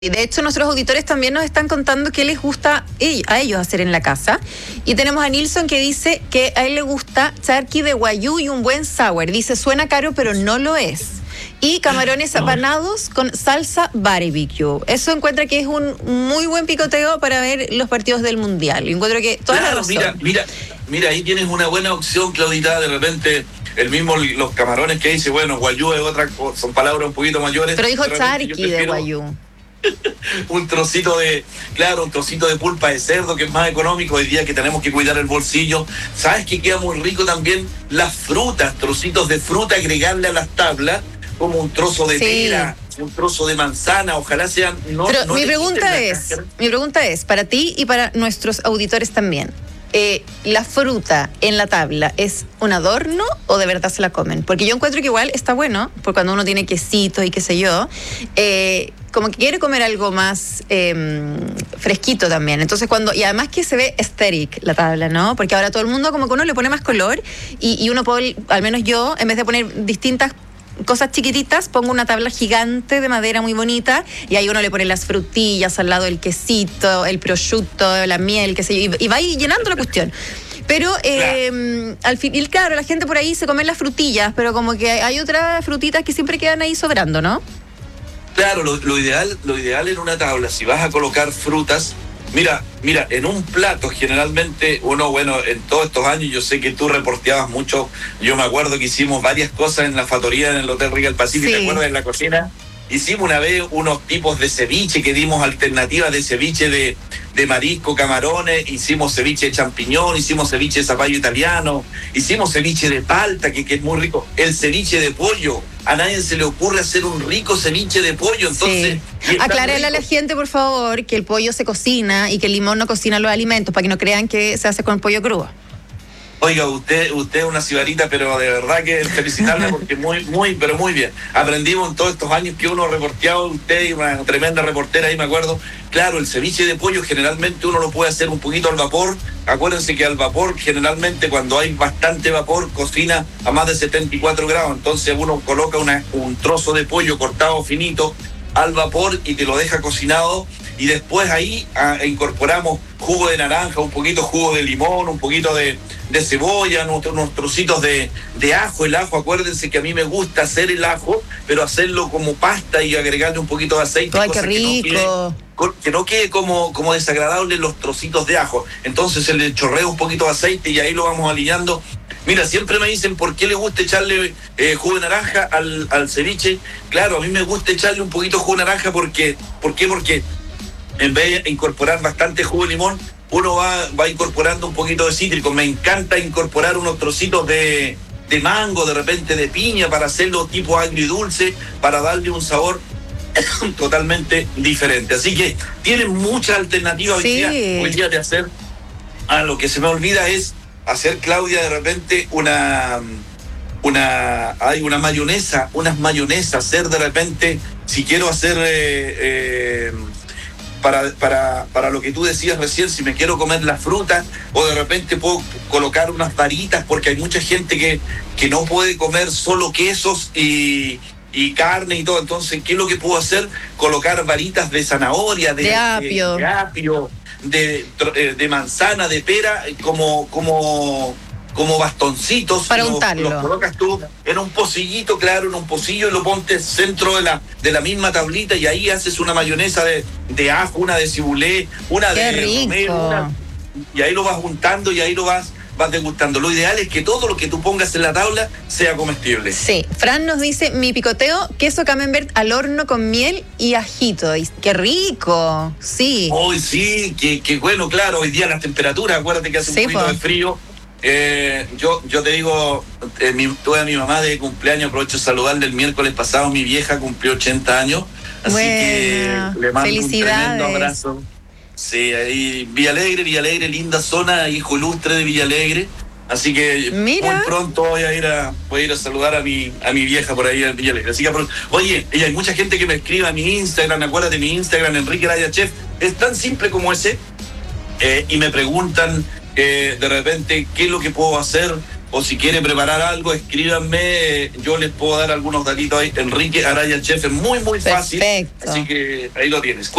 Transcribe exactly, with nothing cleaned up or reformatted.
Y de hecho, nuestros auditores también nos están contando qué les gusta a ellos hacer en la casa. Y tenemos a Nilson que dice que a él le gusta charqui de guayú y un buen sour. Dice, suena caro, pero no lo es. Y camarones apanados con salsa barbecue. Eso encuentra que es un muy buen picoteo para ver los partidos del Mundial. Y encuentro que toda claro, la razón. Mira, mira, mira, ahí tienes una buena opción, Claudita. De repente, el mismo, los camarones que dice, bueno, guayú es otra, son palabras un poquito mayores. Pero dijo de charqui de guayú. Un trocito de, claro, un trocito de pulpa de cerdo que es más económico hoy día que tenemos que cuidar el bolsillo. ¿Sabes qué queda muy rico también? Las frutas, trocitos de fruta, agregarle a las tablas, como un trozo de sí. pera, un trozo de manzana, ojalá sean... No, Pero no mi pregunta es, cáscara. mi pregunta es, para ti y para nuestros auditores también, eh, ¿la fruta en la tabla es un adorno o de verdad se la comen? Porque yo encuentro que igual está bueno, porque cuando uno tiene quesito y qué sé yo, eh, como que quiere comer algo más eh, fresquito también. Entonces cuando, y además que se ve aesthetic la tabla, ¿no? Porque ahora todo el mundo como que uno le pone más color y, y uno puede, al menos yo, en vez de poner distintas cosas chiquititas, pongo una tabla gigante de madera muy bonita y ahí uno le pone las frutillas al lado, el quesito, el prosciutto, la miel, qué sé yo, y, y va ahí llenando la cuestión. Pero eh, claro. al fin, y claro, la gente por ahí se come las frutillas, pero como que hay otras frutitas que siempre quedan ahí sobrando, ¿no? Claro, lo, lo ideal, lo ideal en una tabla, si vas a colocar frutas, mira, mira, en un plato generalmente uno, bueno, en todos estos años yo sé que tú reporteabas mucho, yo me acuerdo que hicimos varias cosas en la factoría en el Hotel Rica del Pacífico, sí. ¿Te acuerdas? En la cocina, hicimos una vez unos tipos de ceviche que dimos alternativas de ceviche de, de marisco, camarones, hicimos ceviche de champiñón, hicimos ceviche de zapallo italiano, hicimos ceviche de palta, que, que es muy rico, el ceviche de pollo. A nadie se le ocurre hacer un rico ceviche de pollo, entonces... Sí. Aclárale a la gente, por favor, que el pollo se cocina y que el limón no cocina los alimentos, para que no crean que se hace con pollo crudo. Oiga, usted usted es una cibarita, pero de verdad que felicitarla porque muy, muy, pero muy bien. Aprendimos en todos estos años que uno reporteaba, usted y una tremenda reportera ahí me acuerdo. Claro, el ceviche de pollo generalmente uno lo puede hacer un poquito al vapor. Acuérdense que al vapor generalmente cuando hay bastante vapor cocina a más de setenta y cuatro grados. Entonces uno coloca una, un trozo de pollo cortado finito al vapor y te lo deja cocinado. Y después ahí ah, incorporamos jugo de naranja, un poquito jugo de limón, un poquito de, de cebolla, unos, unos trocitos de, de ajo. El ajo, acuérdense que a mí me gusta hacer el ajo, pero hacerlo como pasta y agregarle un poquito de aceite. ¡Ay, qué rico! Que no quede, que no quede como, como desagradable los trocitos de ajo. Entonces se le chorrea un poquito de aceite y ahí lo vamos alineando. Mira, siempre me dicen por qué le gusta echarle eh, jugo de naranja al, al ceviche. Claro, a mí me gusta echarle un poquito de jugo de naranja porque, ¿por qué? Porque en vez de incorporar bastante jugo de limón, uno va, va incorporando un poquito de cítrico. Me encanta incorporar unos trocitos de, de mango, de repente de piña, para hacerlo tipo agridulce, para darle un sabor totalmente diferente. Así que tienen muchas alternativas sí. hoy día, hoy día de hacer. Ah, lo que se me olvida es hacer, Claudia, de repente una... una hay una mayonesa, unas mayonesas, hacer de repente, si quiero hacer... Eh, eh, Para, para, para lo que tú decías recién, si me quiero comer la fruta o de repente puedo colocar unas varitas, porque hay mucha gente que, que no puede comer solo quesos y, y carne y todo. Entonces, ¿qué es lo que puedo hacer? Colocar varitas de zanahoria, de, de apio, de, de, apio, de, de manzana, de pera, como... como como bastoncitos, para los, untarlo. Los colocas tú en un pocillito, claro, en un pocillo y lo pontes centro de la de la misma tablita y ahí haces una mayonesa de, de ajo, una de cibulé, una ¡qué de rico! romero, una, y ahí lo vas juntando y ahí lo vas vas degustando. Lo ideal es que todo lo que tú pongas en la tabla sea comestible. Sí, Fran nos dice, mi picoteo, queso camembert al horno con miel y ajito. Y, ¡qué rico! Sí. Hoy sí, que, que bueno, claro, hoy día las temperaturas, acuérdate que hace sí, un poquito po. de frío. Eh, yo, yo te digo, eh, mi, tuve a mi mamá de cumpleaños, aprovecho de saludarle el miércoles pasado, mi vieja cumplió ochenta años, así bueno, que le mando un tremendo abrazo. Sí, ahí Villalegre, Villalegre, linda zona, hijo ilustre de Villalegre, así que Mira. muy pronto voy a ir a voy a ir a saludar a mi a mi vieja por ahí en Villalegre. Así que, oye, y hay mucha gente que me escribe a mi Instagram, acuérdate mi Instagram, Enrique Araya Chef, es tan simple como ese, eh, y me preguntan Eh, de repente qué es lo que puedo hacer o si quiere preparar algo, escríbanme, yo les puedo dar algunos datitos ahí. Enrique Araya el Chef, es muy, muy fácil. Perfecto. Así que ahí lo tienes.